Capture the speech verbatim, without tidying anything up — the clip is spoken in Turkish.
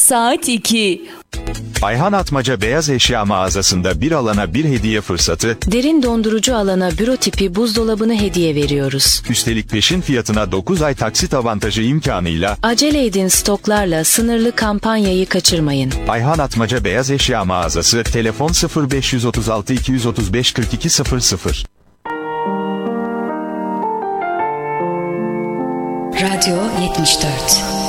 Saat iki. Ayhan Atmaca Beyaz Eşya mağazasında bir alana bir hediye fırsatı. Derin dondurucu alana büro tipi buzdolabını hediye veriyoruz. Üstelik peşin fiyatına dokuz ay taksit avantajı imkanıyla. Acele edin, stoklarla sınırlı kampanyayı kaçırmayın. Ayhan Atmaca Beyaz Eşya mağazası, telefon sıfır beş otuz altı iki otuz beş kırk iki sıfır sıfır. Radyo yetmiş dört.